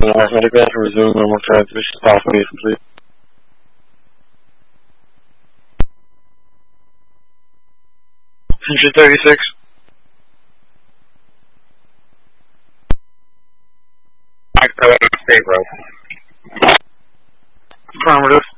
Medical to resume normal transmission possibly complete. Engine 36. State road. Affirmative.